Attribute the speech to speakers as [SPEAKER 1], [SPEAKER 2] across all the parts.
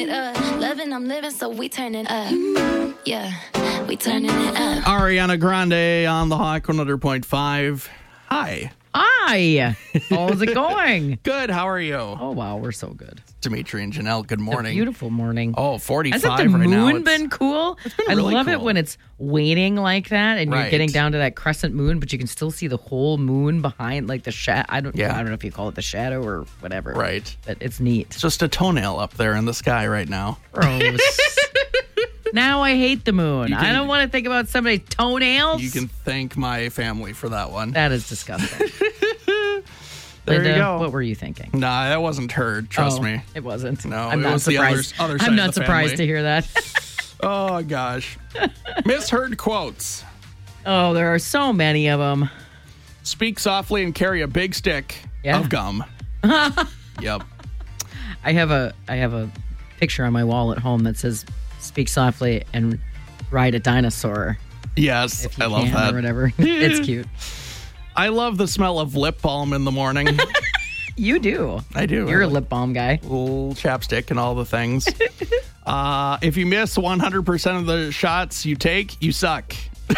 [SPEAKER 1] it up. Loving, I'm living, so we turn it up. Yeah, we turning it up.
[SPEAKER 2] Ariana Grande on the Hawk 100.5. Hi.
[SPEAKER 3] Hi. How's it going?
[SPEAKER 2] Good. How are you?
[SPEAKER 3] Oh, wow. We're so good.
[SPEAKER 2] Dimitri and Janelle, good morning.
[SPEAKER 3] A beautiful morning.
[SPEAKER 2] Oh, 45
[SPEAKER 3] Hasn't the
[SPEAKER 2] right now.
[SPEAKER 3] moon been cool?
[SPEAKER 2] Been really
[SPEAKER 3] I love it
[SPEAKER 2] cool.
[SPEAKER 3] when it's waning like that and you're
[SPEAKER 2] Right.
[SPEAKER 3] getting down to that crescent moon, but you can still see the whole moon behind, like the shadow. I don't know if you call it the shadow or whatever.
[SPEAKER 2] Right.
[SPEAKER 3] But it's neat.
[SPEAKER 2] It's just a toenail up there in the sky right now.
[SPEAKER 3] Gross. Now I hate the moon.
[SPEAKER 2] You can-
[SPEAKER 3] I don't want to think about somebody's toenails.
[SPEAKER 2] You can thank my family for that one.
[SPEAKER 3] That is disgusting.
[SPEAKER 2] There
[SPEAKER 3] Linda,
[SPEAKER 2] you go.
[SPEAKER 3] what were you thinking?
[SPEAKER 2] Nah, that wasn't heard. Trust me.
[SPEAKER 3] It wasn't.
[SPEAKER 2] No,
[SPEAKER 3] I'm
[SPEAKER 2] it
[SPEAKER 3] not
[SPEAKER 2] was the
[SPEAKER 3] surprised.
[SPEAKER 2] other side
[SPEAKER 3] I'm
[SPEAKER 2] of
[SPEAKER 3] not
[SPEAKER 2] the
[SPEAKER 3] surprised
[SPEAKER 2] family.
[SPEAKER 3] to hear that.
[SPEAKER 2] Oh, gosh. Misheard quotes.
[SPEAKER 3] Oh, there are so many of them.
[SPEAKER 2] Speak softly and carry a big stick of gum. Yep.
[SPEAKER 3] I have a picture on my wall at home that says "Speak softly and ride a dinosaur."
[SPEAKER 2] Yes,
[SPEAKER 3] If you
[SPEAKER 2] I love
[SPEAKER 3] can,
[SPEAKER 2] that.
[SPEAKER 3] or whatever. It's cute.
[SPEAKER 2] I love the smell of lip balm in the morning.
[SPEAKER 3] You do.
[SPEAKER 2] I do.
[SPEAKER 3] You're
[SPEAKER 2] I
[SPEAKER 3] a
[SPEAKER 2] like
[SPEAKER 3] lip balm guy.
[SPEAKER 2] little chapstick and all the things. If you miss 100% of the shots you take, you suck.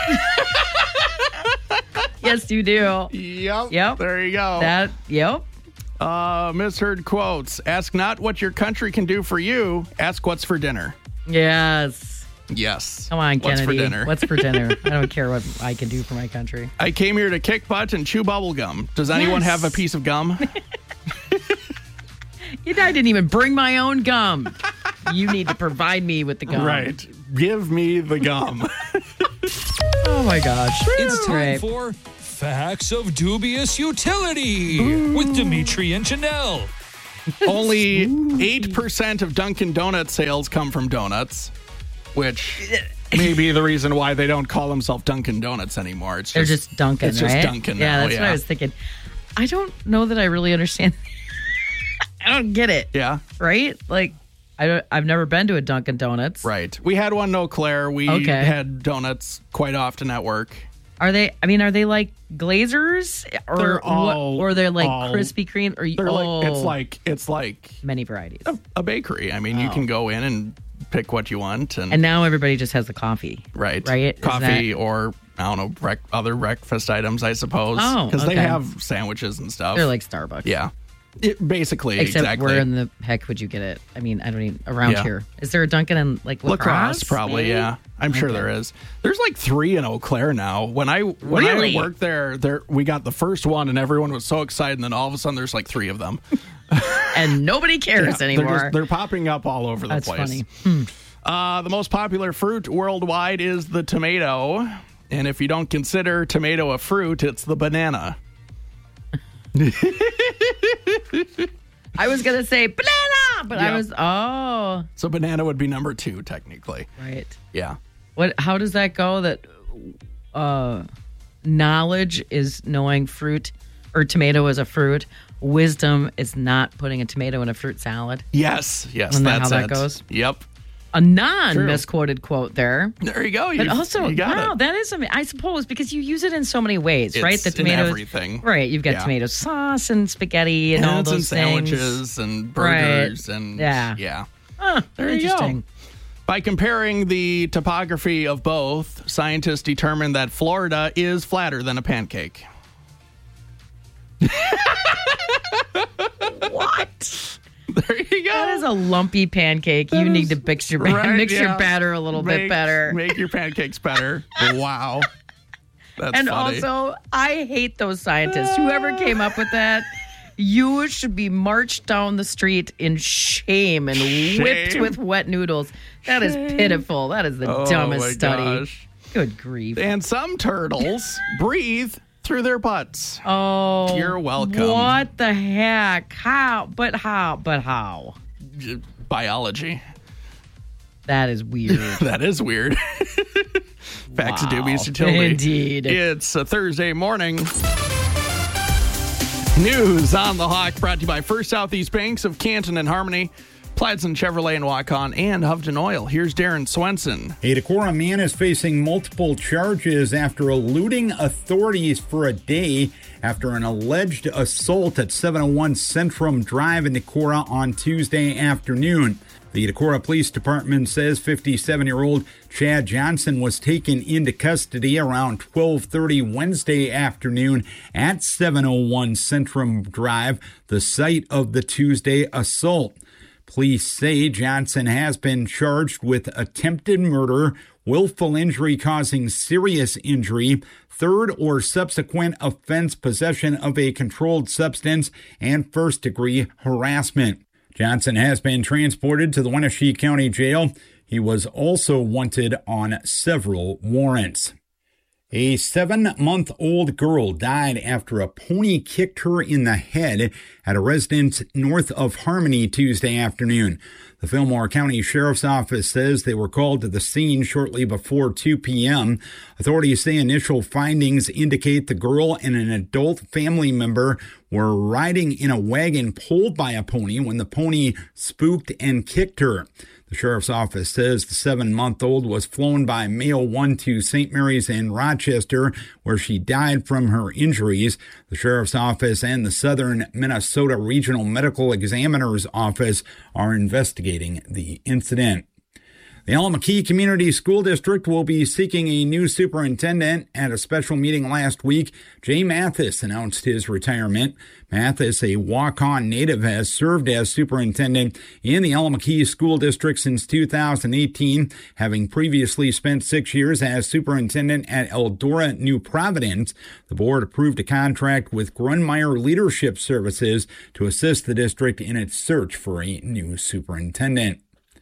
[SPEAKER 3] Yes, you do.
[SPEAKER 2] Yep. There you go.
[SPEAKER 3] Yep.
[SPEAKER 2] Misheard quotes. Ask not what your country can do for you. Ask what's for dinner.
[SPEAKER 3] Yes.
[SPEAKER 2] Yes.
[SPEAKER 3] Come on,
[SPEAKER 2] What's
[SPEAKER 3] Kennedy.
[SPEAKER 2] for dinner?
[SPEAKER 3] What's for dinner? I don't care what I can do for my country.
[SPEAKER 2] I came here to kick butt and chew bubble gum. Does anyone
[SPEAKER 3] Yes.
[SPEAKER 2] have a piece of gum?
[SPEAKER 3] I didn't even bring my own gum. You need to provide me with the gum.
[SPEAKER 2] Give me the gum.
[SPEAKER 3] Oh my gosh.
[SPEAKER 4] It's time
[SPEAKER 3] Right.
[SPEAKER 4] for Facts of Dubious Utility with Dimitri and Janelle.
[SPEAKER 2] Only 8% of Dunkin' Donuts sales come from donuts, which may be the reason why they don't call themselves Dunkin' Donuts anymore. It's
[SPEAKER 3] They're just Dunkin',
[SPEAKER 2] It's
[SPEAKER 3] right?
[SPEAKER 2] just Dunkin'
[SPEAKER 3] Yeah,
[SPEAKER 2] now,
[SPEAKER 3] that's what I was thinking. I don't know that I really understand. I don't get it.
[SPEAKER 2] Yeah.
[SPEAKER 3] Right? Like, I've never been to a Dunkin' Donuts.
[SPEAKER 2] Right. We had one in Eau Claire. We had donuts quite often at work.
[SPEAKER 3] Are they like Glazers or
[SPEAKER 2] They're
[SPEAKER 3] what?
[SPEAKER 2] all-
[SPEAKER 3] Or they're like
[SPEAKER 2] all-
[SPEAKER 3] Krispy Kreme? Or
[SPEAKER 2] They're it's like
[SPEAKER 3] many varieties.
[SPEAKER 2] a bakery. I mean, you can go in and pick what you want,
[SPEAKER 3] And now everybody just has the coffee.
[SPEAKER 2] right,
[SPEAKER 3] Right? Is
[SPEAKER 2] coffee or I don't know, other breakfast items, I suppose.
[SPEAKER 3] Oh,
[SPEAKER 2] because they
[SPEAKER 3] okay.
[SPEAKER 2] have sandwiches and stuff.
[SPEAKER 3] They're like Starbucks.
[SPEAKER 2] yeah, basically
[SPEAKER 3] Except
[SPEAKER 2] exactly.
[SPEAKER 3] where in the heck would you get it? I mean, I don't even around
[SPEAKER 2] Yeah.
[SPEAKER 3] here. Is there a Dunkin' in like
[SPEAKER 2] Lacrosse, probably.
[SPEAKER 3] maybe?
[SPEAKER 2] Yeah, I'm sure there is. There's like 3 in Eau Claire now. When I
[SPEAKER 3] Really?
[SPEAKER 2] worked there, we got the first one, and everyone was so excited. And then all of a sudden, there's like 3 of them.
[SPEAKER 3] And nobody cares anymore.
[SPEAKER 2] They're popping up all over the
[SPEAKER 3] That's
[SPEAKER 2] place.
[SPEAKER 3] funny.
[SPEAKER 2] The most popular fruit worldwide is the tomato. And if you don't consider tomato a fruit, it's the banana.
[SPEAKER 3] I was gonna say banana, but
[SPEAKER 2] Yeah. So banana would be number 2, technically.
[SPEAKER 3] right.
[SPEAKER 2] Yeah.
[SPEAKER 3] How does that go? That knowledge is knowing fruit or tomato is a fruit. Wisdom is not putting a tomato in a fruit salad.
[SPEAKER 2] Yes.
[SPEAKER 3] Isn't that
[SPEAKER 2] That's
[SPEAKER 3] how
[SPEAKER 2] it.
[SPEAKER 3] that goes?
[SPEAKER 2] Yep.
[SPEAKER 3] A non-misquoted quote there.
[SPEAKER 2] There you go.
[SPEAKER 3] But also,
[SPEAKER 2] you got
[SPEAKER 3] wow,
[SPEAKER 2] it.
[SPEAKER 3] that is, I suppose, because you use it in so many ways, right?
[SPEAKER 2] It's in everything.
[SPEAKER 3] Right. You've got
[SPEAKER 2] Yeah.
[SPEAKER 3] tomato sauce and spaghetti and all
[SPEAKER 2] it's
[SPEAKER 3] those
[SPEAKER 2] in sandwiches
[SPEAKER 3] things.
[SPEAKER 2] and burgers
[SPEAKER 3] Right.
[SPEAKER 2] and
[SPEAKER 3] Yeah.
[SPEAKER 2] There you
[SPEAKER 3] Interesting.
[SPEAKER 2] go. By comparing the topography of both, scientists determined that Florida is flatter than a pancake.
[SPEAKER 3] What?
[SPEAKER 2] There you go.
[SPEAKER 3] That is a lumpy pancake. You need to mix your
[SPEAKER 2] Right,
[SPEAKER 3] your
[SPEAKER 2] yeah.
[SPEAKER 3] batter a little bit better.
[SPEAKER 2] Make your pancakes better. Wow. That's
[SPEAKER 3] And
[SPEAKER 2] funny.
[SPEAKER 3] also, I hate those scientists. Whoever came up with that, you should be marched down the street in shame and whipped
[SPEAKER 2] Shame?
[SPEAKER 3] with wet noodles. That is pitiful. That is the dumbest
[SPEAKER 2] my
[SPEAKER 3] study.
[SPEAKER 2] gosh.
[SPEAKER 3] Good grief.
[SPEAKER 2] And some turtles breathe through their butts.
[SPEAKER 3] Oh,
[SPEAKER 2] You're welcome.
[SPEAKER 3] What the heck? How? But how?
[SPEAKER 2] Biology.
[SPEAKER 3] That is weird.
[SPEAKER 2] That is weird. Facts of
[SPEAKER 3] Wow.
[SPEAKER 2] dubious utility.
[SPEAKER 3] Indeed.
[SPEAKER 2] It's a Thursday morning. News on the Hawk brought to you by First Southeast Banks of Canton and Harmony, Pladsen Chevrolet in Waukon, and Hovden Oil. Here's Darren Swenson.
[SPEAKER 5] A Decorah man is facing multiple charges after eluding authorities for a day after an alleged assault at 701 Centrum Drive in Decorah on Tuesday afternoon. The Decorah Police Department says 57-year-old Chad Johnson was taken into custody around 12:30 Wednesday afternoon at 701 Centrum Drive, the site of the Tuesday assault. Police say Johnson has been charged with attempted murder, willful injury causing serious injury, third or subsequent offense possession of a controlled substance, and first-degree harassment. Johnson has been transported to the Wenatchee County Jail. He was also wanted on several warrants. A 7-month-old girl died after a pony kicked her in the head at a residence north of Harmony Tuesday afternoon. The Fillmore County Sheriff's Office says they were called to the scene shortly before 2 p.m. Authorities say initial findings indicate the girl and an adult family member were riding in a wagon pulled by a pony when the pony spooked and kicked her. The Sheriff's Office says the 7-month-old was flown by Mayo 1 to St. Mary's in Rochester, where she died from her injuries. The Sheriff's Office and the Southern Minnesota Regional Medical Examiner's Office are investigating the incident. The Al-McKee Community School District will be seeking a new superintendent. At a special meeting last week, Jay Mathis announced his retirement. Mathis, a walk-on native, has served as superintendent in the Al-McKee School District since 2018, having previously spent 6 years as superintendent at Eldora New Providence. The board approved a contract with Grunmeyer Leadership Services to assist the district in its search for a new superintendent.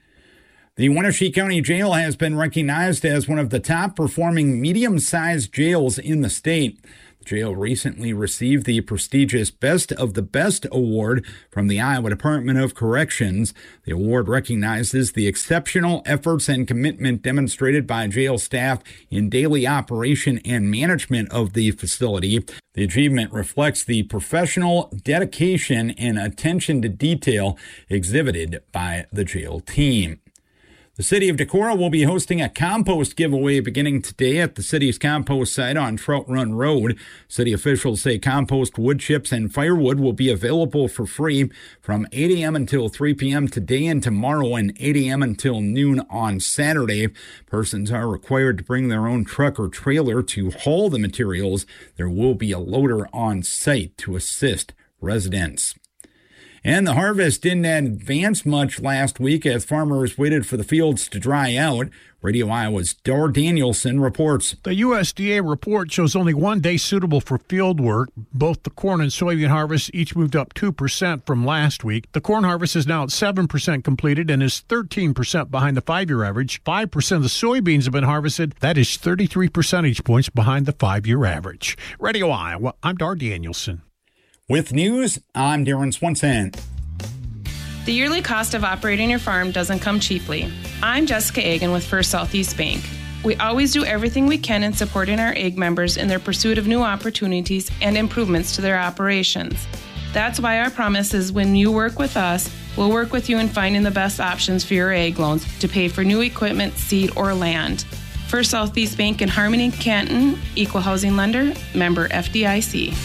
[SPEAKER 5] The Wenatchee County Jail has been recognized as one of the top-performing medium-sized jails in the state. The jail recently received the prestigious Best of the Best award from the Iowa Department of Corrections. The award recognizes the exceptional efforts and commitment demonstrated by jail staff in daily operation and management of the facility. The achievement reflects the professional dedication and attention to detail exhibited by the jail team. The city of Decorah will be hosting a compost giveaway beginning today at the city's compost site on Trout Run Road. City officials say compost wood chips and firewood will be available for free from 8 a.m. until 3 p.m. today and tomorrow, and 8 a.m. until noon on Saturday. Persons are required to bring their own truck or trailer to haul the materials. There will be a loader on site to assist residents. And the harvest didn't advance much last week as farmers waited for the fields to dry out. Radio Iowa's Dar Danielson reports.
[SPEAKER 6] The USDA report shows only 1 day suitable for field work. Both the corn and soybean harvests each moved up 2% from last week. The corn harvest is now at 7% completed and is 13% behind the 5-year average. 5% of the soybeans have been harvested. That is 33 percentage points behind the 5-year average. Radio Iowa, I'm Dar Danielson.
[SPEAKER 5] With news, I'm Darren Swenson.
[SPEAKER 7] The yearly cost of operating your farm doesn't come cheaply. I'm Jessica Agan with First Southeast Bank. We always do everything we can in supporting our AG members in their pursuit of new opportunities and improvements to their operations. That's why our promise is when you work with us, we'll work with you in finding the best options for your AG loans to pay for new equipment, seed, or land. First Southeast Bank in Harmony, Canton, Equal Housing Lender, member FDIC.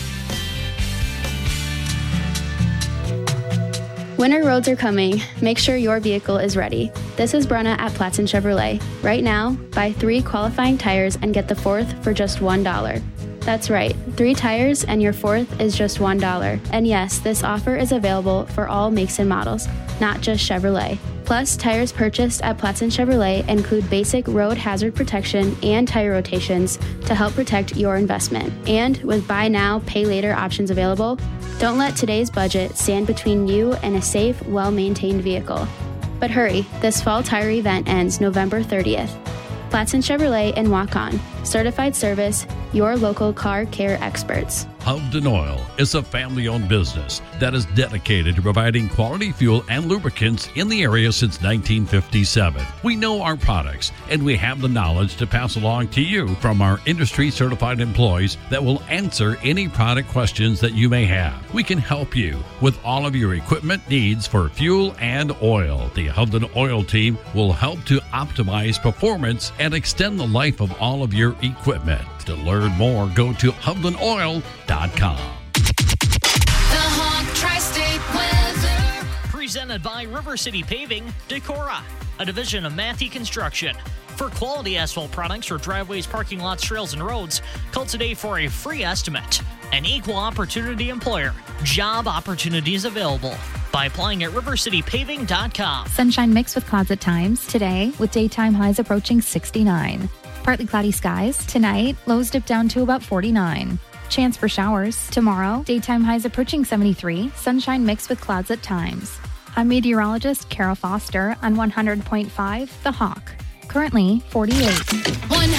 [SPEAKER 8] Winter roads are coming. Make sure your vehicle is ready. This is Brenna at Platson Chevrolet. Right now, buy 3 qualifying tires and get the 4th for just $1. That's right, 3 tires and your 4th is just $1. And yes, this offer is available for all makes and models, not just Chevrolet. Plus, tires purchased at Platson Chevrolet include basic road hazard protection and tire rotations to help protect your investment. And with buy now, pay later options available, don't let today's budget stand between you and a safe, well-maintained vehicle. But hurry, this fall tire event ends November 30th. Platson Chevrolet and Walk On. Certified service, your local car care experts.
[SPEAKER 9] Hovden Oil is a family-owned business that is dedicated to providing quality fuel and lubricants in the area since 1957. We know our products, and we have the knowledge to pass along to you from our industry-certified employees that will answer any product questions that you may have. We can help you with all of your equipment needs for fuel and oil. The Hovden Oil team will help to optimize performance and extend the life of all of your equipment. To learn more, go to HovdenOil.com.
[SPEAKER 1] The Hawk Tri-State Weather.
[SPEAKER 10] Presented presented by River City Paving, Decorah, a division of Matthew Construction. For quality asphalt products for driveways, parking lots, trails, and roads, call today for a free estimate. An equal opportunity employer. Job opportunities available by applying at rivercitypaving.com.
[SPEAKER 11] Sunshine mixed with clouds at times today, with daytime highs approaching 69. Partly cloudy skies tonight, lows dip down to about 49. Chance for showers tomorrow, daytime highs approaching 73. Sunshine mixed with clouds at times. I'm meteorologist Kara Foster on 100.5 The Hawk. Currently 48.